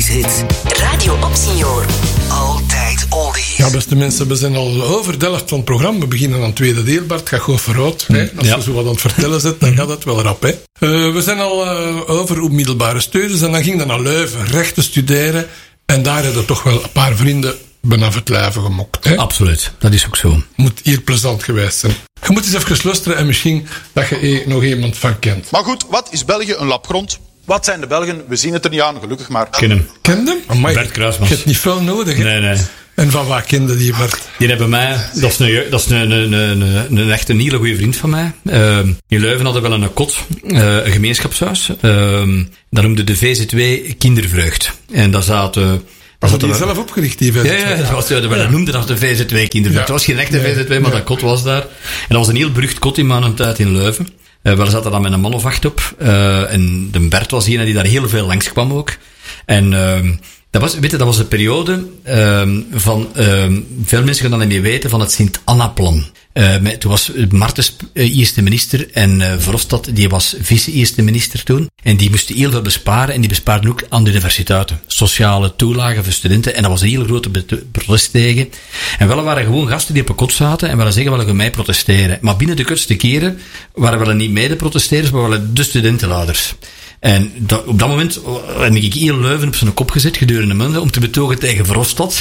Oldies hits. Radio Opsignor. Altijd oldies. Ja, beste mensen, we zijn al over de helft van het programma. We beginnen aan het tweede deel, Bart. Ga gewoon vooruit. Als je zo wat aan het vertellen zit, dan gaat het wel rap. Hè. We zijn al over op middelbare studies en dan ging dan naar Leuven rechten studeren. En daar hadden toch wel een paar vrienden bijna het lijven gemokt. Hè? Absoluut, dat is ook zo. Moet hier plezant geweest zijn. Je moet eens even luisteren en misschien dat je nog iemand van kent. Maar goed, wat is België? Een lapgrond. Wat zijn de Belgen? We zien het er niet aan, gelukkig maar. Ken hem. Kende hem? Amai, Bert Kruismans. Je hebt niet veel nodig. Hè? Nee. En van waar kende die Bert? Die hebben mij, dat is een echt een hele goede vriend van mij. In Leuven hadden we wel een kot, een gemeenschapshuis. Dat noemde de VZW Kindervreugd. En daar zaten... Dat had hij zelf opgericht, die VZW. Dat noemde dat de VZW Kindervreugd. Het was geen echte VZW, maar dat kot was daar. En dat was een heel berucht kot in mijn tijd in Leuven. We zaten dan met een man of 8 op. En de Bert was hier die daar heel veel langs kwam ook. En dat was de periode van... veel mensen gaan dat niet meer weten, van het Sint-Anna-plan. Toen was Martens eerste minister en Verhofstadt, die was vice-eerste minister toen. En die moesten heel veel besparen en die bespaarden ook aan de universiteiten. Sociale toelagen voor studenten. En dat was een hele grote protest tegen. En wel waren gewoon gasten die op een kot zaten en willen zeggen, willen mij protesteren. Maar binnen de kortste keren waren wel niet mede-protesteerders, maar wel de studentenleiders. En op dat moment heb ik heel Leuven op zijn kop gezet gedurende maanden om te betogen tegen Verhofstadt.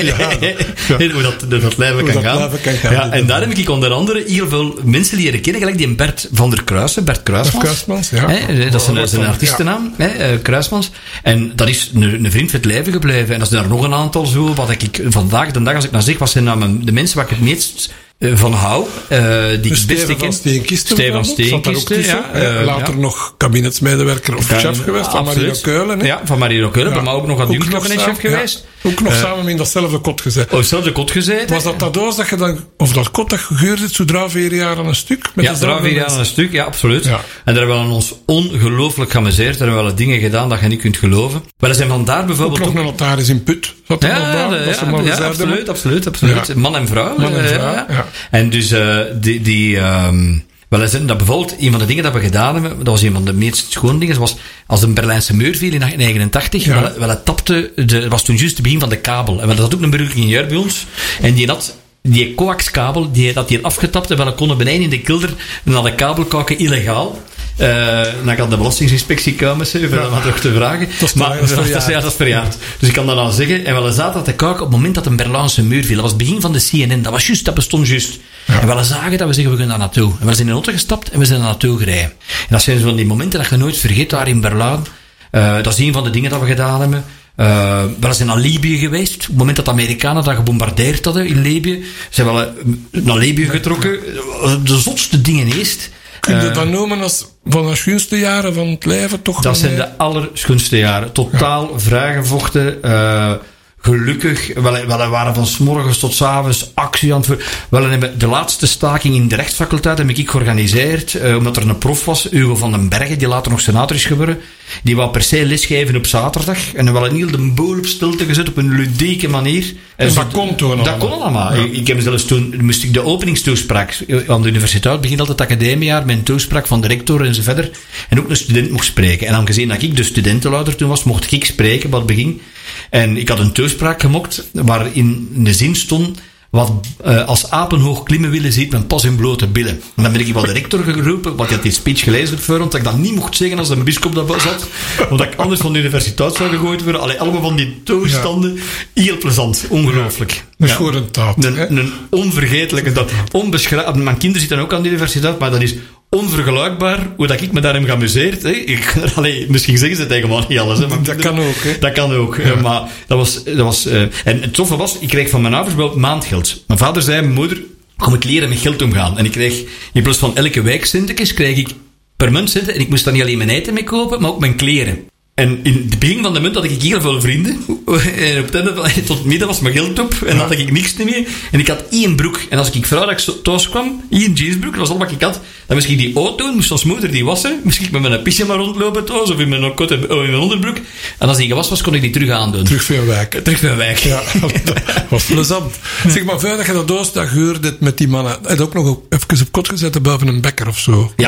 Hoe dat lijven kan gaan. Ja, en daar heb ik onder andere heel veel mensen leren kennen, gelijk die Bert van der Kruisen, Bert Kruismans. Dat is een artiestennaam, Kruismans. En dat is een vriend van het leven gebleven. En dat is daar nog een aantal zo, wat ik vandaag de dag, als ik nou zeg, wat zijn nou de mensen waar ik het meest van hou, die ik best ken. Stefan Steenkisten, later nog kabinetsmedewerker of chef geweest van Marino Keulen. Ja, van Marino Keulen, maar ook nog adjunct kabinetchef geweest. Ook nog samen in datzelfde kot gezeten. Hetzelfde kot gezeten. Was dat daardoor dat je dan, of dat kot dat gehuurd is, zodra 4 jaar aan een stuk? Ja, zodra 4 jaar aan een stuk, ja, absoluut. Ja. En daar hebben we ons ongelooflijk geamuseerd. Daar hebben we dingen gedaan dat je niet kunt geloven. Maar er zijn vandaar bijvoorbeeld ook nog een notaris in Put. Absoluut. Man en vrouw. En dus wel eens dat bijvoorbeeld een van de dingen dat we gedaan hebben, dat was een van de meest schone dingen, was als de Berlijnse muur viel in 1989, wel het tapte, dat was toen juist het begin van de kabel. En we hadden ook een beruchte ingenieur bij ons, en die coaxkabel, dat die afgetapt en we konden beneden in de kelder naar de kabel kijken, illegaal. Dan kan de belastinginspectie komen, om dat terug te vragen. Dat is verjaard. Dus ik kan dat nou zeggen. En we zaten te kijken op het moment dat een Berlijnse muur viel. Dat was het begin van de CNN. Dat bestond juist. Ja. En we zagen dat we zeggen, we gaan daar naartoe. En we zijn in de auto gestapt en we zijn daar naartoe gereden. En dat zijn van die momenten dat je nooit vergeet daar in Berlijn. Dat is een van de dingen dat we gedaan hebben. We zijn naar Libië geweest. Op het moment dat de Amerikanen dat gebombardeerd hadden in Libië, zijn we naar Libië getrokken. De zotste dingen eerst. Kun je dat noemen als van de schoonste jaren van het leven? Toch dat zijn de allerschoonste jaren. Totaal vrijgevochten. Gelukkig. We waren van 's morgens tot 's avonds actie aan het hebben de laatste staking in de rechtsfaculteit heb ik georganiseerd. Omdat er een prof was, Hugo van den Bergen, die later nog senator is geworden. Die wou per se lesgeven op zaterdag. En dan wel een heel de boel op stilte gezet op een ludieke manier. En dat kon toen allemaal? Dat kon allemaal. Ja. Ik heb zelfs toen, moest ik de openingstoespraak aan de universiteit, begint altijd het academiejaar, met een toespraak van de rector en zo verder. En ook een student mocht spreken. En aangezien dat ik de studentenleider toen was, mocht ik spreken wat het begin. En ik had een toespraak gemokt, waarin in de zin stond, wat als apen hoog klimmen willen, ziet men pas in blote billen. En dan ben ik wel de rector geroepen, want ik had die speech gelezen op voorhand, dat ik dat niet mocht zeggen als een bischop dat zat, omdat ik anders van de universiteit zou gegooid worden. Allemaal van die toestanden. Heel plezant. Ongelooflijk. Voor een taat. Een onvergetelijke taat. Onbeschrijfelijk. Mijn kinderen zitten ook aan de universiteit, maar dat is onvergelijkbaar hoe dat ik me daar heb geamuseerd. Misschien zeggen ze tegen mij niet alles. Maar dat kan ook. Hè? Dat kan ook. Ja. Maar dat was en het toffe was, ik kreeg van mijn ouders wel maandgeld. Mijn vader zei, mijn moeder, je moet leren met geld omgaan. En ik kreeg, in plaats van elke week centjes, kreeg ik per munt centen. En ik moest dan niet alleen mijn eten mee kopen, maar ook mijn kleren. En in het begin van de munt had ik heel veel vrienden. En op het einde tot het midden was mijn geld op. En dan had ik niks meer. En ik had 1 broek. En als ik vrijdag thuis kwam, 1 jeansbroek, dat was al wat ik had. Dan moest ik die uitdoen, moest ons moeder die wassen. Moest ik met mijn pyjama rondlopen thuis, of in mijn onderbroek. En als die gewassen was, kon ik die terug aandoen. Terug veel wijk. Ja, dat was plezant. Zeg maar, voordat je dat doorstag gehoord hebt met die mannen, heb je ook nog even op kot gezet buiten een bekker of zo? Ja.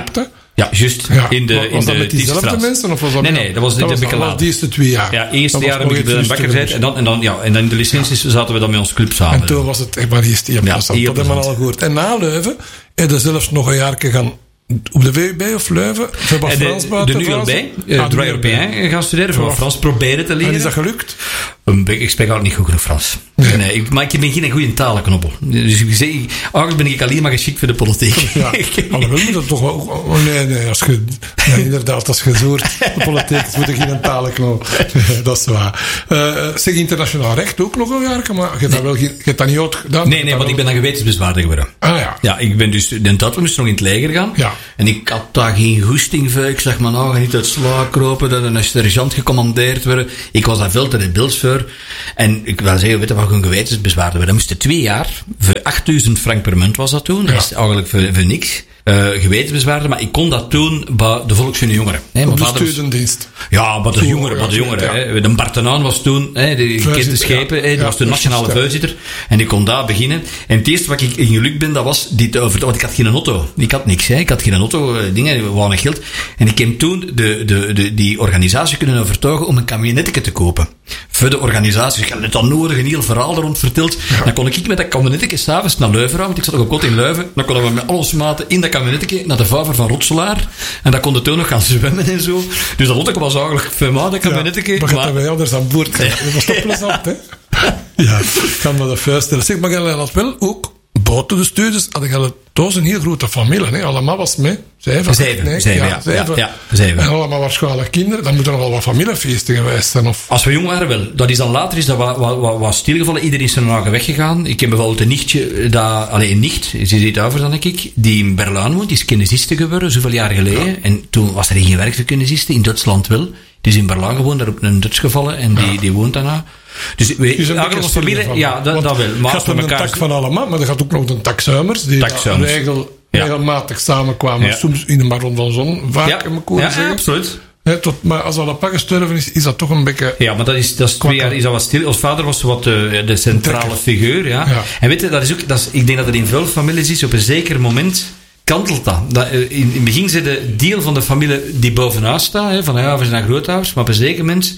Ja, juist. Ja. in Was dat de met diezelfde Tiefstraat. mensen? Of was dat Nee, dat was de beetje was later. de eerste 2 jaar. Ja, eerste Dat was jaar nog heb ik bij iets de bakker rustiger. gezeten. En dan in de licenties zaten we dan met ons club samen. En toen was het echt maar eerst heel plezant. heel Dat hebben we plezant. al gehoord. En na Leuven, heb je zelfs nog een jaar gaan op de VUB of Leuven. Voor wat Frans de buiten nu Frans. erbij, droit européen gaan studeren, voor wat Frans proberen te En leren. is dat gelukt? Ik spreek ook niet goed genoeg Frans. Nee, maar ik ben geen goede talenknobbel. Dus eigenlijk ben ik alleen maar geschikt voor de politiek. Ja, maar we moeten toch wel... Oh, nee, als je... Nee, inderdaad, als je zoort de politiek moet je geen talenknop. Dat is waar. Zeg, internationaal recht ook nog een jaar, maar je hebt dat je hebt dat niet uitgedaan. Nee, want ik ben dan gewetensbezwaarder geworden. Ah ja. Ja, ik ben dus... De tijd moest nog in het leger gaan. Ja. En ik had daar geen goesting voor. Ik zeg maar, nou, ga niet uit sla kropen. Dat een sergeant gecommandeerd worden. Ik was daar veel te rebels voor. En ik wil zeggen, weet je wat, gewoon gewetensbezwaarder worden. Dat moest 2 jaar. Voor 8.000 frank per munt was dat toen. Dat is eigenlijk voor niks. Gewetensbezwaarder. Maar ik kon dat doen bij de Volksunie Jongeren. Hè, Op de vader was- studendienst. Ja, maar de Zo, jongeren, ja, maar de jongeren. ja. Hè. De Bartenaan was toen, hè, de gekende schepen, ja. hè, die Ja, was de dat nationale is juist, voorzitter. En die kon daar beginnen. En het eerste wat ik in geluk ben, dat was want ik had geen auto. Ik had niks, hè. Ik had geen auto, dingen, weinig geld. En ik heb toen die organisatie kunnen overtuigen om een camionetje te kopen. Voor de organisatie. Ik had net al nodig, een heel verhaal er rond verteld. Ja. Dan kon ik met dat camionetje s'avonds naar Leuven gaan, want ik zat nog op kot in Leuven. Dan konden we met al onze maten in dat camionetje naar de Vaver van Rotselaar. En dan konden we toen nog gaan zwemmen en zo. Dus dat auto was eigenlijk voor mij, dat camionetje. Maar je hebt wij anders aan boord gaan. Dat was toch plezant, hè? Ja, ik kan me dat voorstellen. Zeg, maar jij had wel ook, buiten de studies, had je thuis een heel grote familie, hè? Allemaal was mee. Zeven. Zeven. En allemaal waarschijnlijk kinderen. Dan moeten er nogal wat familiefeesten geweest zijn. Of... Als we jong waren wel. Dat is dan later is dat wat stilgevallen. Iedereen is er naar weggegaan. Ik heb bijvoorbeeld een nichtje, een nicht, ze zit over dan ik, die in Berlijn woont. Die is kinesiste geworden, zoveel jaar geleden. Ja. En toen was er geen werk voor kinesiste, in Duitsland wel. Die is in Berlijn gewoond, daar op een Duits gevallen. En die woont daarna. Dus eigenlijk als familie, ja, dat wel. Maar gaat een tak van allemaal, maar er gaat ook nog een tak Zuimers, die regelmatig samenkwamen. Ja. Soms in de Baron van Zon, vaak in mijn koren zeggen. Ja, absoluut. Maar als Alapa gestorven is dat toch een beetje... Ja, maar dat is 2 jaar is dat wat stil. Ons vader was wat de centrale figuur, ja. En weet je, ik denk dat het in veel families is, op een zeker moment kantelt dat. In het begin zit de deel van de familie die bovenaan staat, hè, van ja, we zijn grootouders, maar op een zeker moment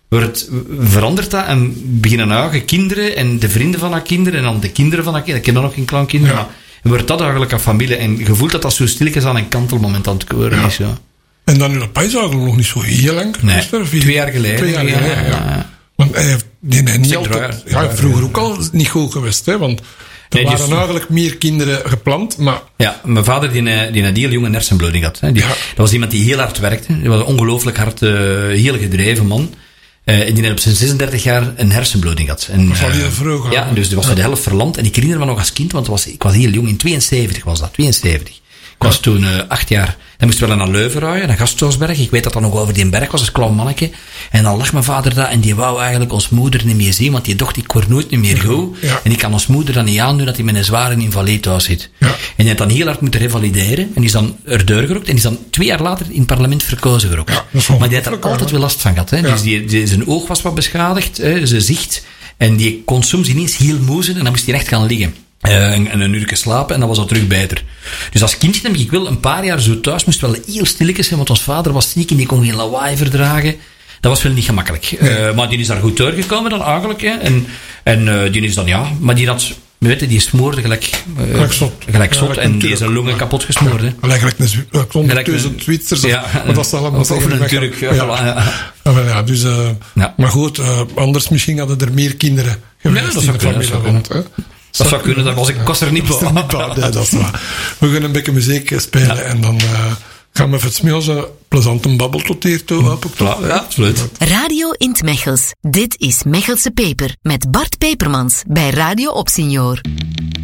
verandert dat en beginnen eigen kinderen en de vrienden van haar kinderen en dan de kinderen van haar kinderen. Ik ken dan nog geen kleinkinderen, maar wordt dat eigenlijk een familie en je voelt dat zo stilletjes aan een kantelmoment aan het worden is. Ja. En dan in Alapa is eigenlijk nog niet zo heel lang. Nee, 2 jaar geleden. 2 jaar geleden, ja. Want hij heeft niet altijd... Ja, vroeger ook al niet goed geweest, hè, want... Er waren eigenlijk meer kinderen gepland, maar... Ja, mijn vader die een heel jonge hersenbloeding had. Hè. Dat was iemand die heel hard werkte. Die was een ongelooflijk hard, heel gedreven man. En die had op zijn 36 jaar een hersenbloeding had. En, dat was al heel vroeg. Ja, dus die was voor de helft verlamd. En ik herinner me nog als kind, want ik was heel jong, in 72 was dat, 72. Ik was toen 8 jaar. Dan moesten we naar Leuven rijden, naar Gasthuisberg. Ik weet dat dat nog over die berg was, als klein manneke. En dan lag mijn vader daar en die wou eigenlijk ons moeder niet meer zien, want die dacht, ik word nooit meer goed. Ja. En ik kan ons moeder dan niet aandoen dat hij met een zware invalide thuis zit. Ja. En die had dan heel hard moeten revalideren. En is dan erdoor gerokt. En is dan 2 jaar later in het parlement verkozen gerokt. Ja, maar die had er altijd wel last van gehad. Hè. Ja. Dus zijn oog was wat beschadigd, zijn zicht. En die kon soms ineens heel moe zijn en dan moest hij echt gaan liggen. En een uurtje slapen en dan was dat terug beter. Dus als kindje heb ik wel een paar jaar zo thuis, moest wel heel stilletjes zijn, want ons vader was ziek en die kon geen lawaai verdragen. Dat was wel niet gemakkelijk. Maar die is daar goed doorgekomen dan eigenlijk. Hè. En die is dan, ja, maar die had... Weet je, die smoorde gelijk zot en die is zijn longen kapot gesmoord. Gelijk een Zwitsers. Ja, maar dat is allemaal of een Turk. Ja, dus, maar goed, anders misschien hadden er meer kinderen geweest in de familie rond. Dat zou kunnen, dat was ik er niet bij. Nee, dat is waar. We gaan een beetje muziek spelen en dan gaan we voor het smilzen plezant een babbel tot hier toe. Ja, absoluut. Radio in 't Mechels. Dit is Mechelse Peper met Bart Pepermans bij Radio Opsignor.